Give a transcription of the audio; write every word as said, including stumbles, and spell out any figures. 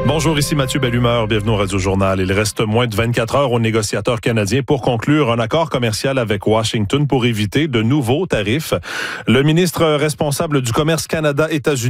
Bonjour, ici Mathieu Bellumeur. Bienvenue au Radio-Journal. Il reste moins de vingt-quatre heures aux négociateurs canadiens pour conclure un accord commercial avec Washington pour éviter de nouveaux tarifs. Le ministre responsable du commerce Canada-États-Unis